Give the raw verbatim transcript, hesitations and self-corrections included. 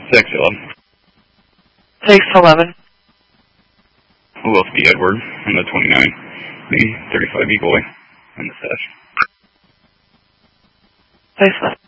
six eleven. six eleven. Who else be Edward on the twenty-nine? Me, thirty-five Eagle in the sesh. six eleven.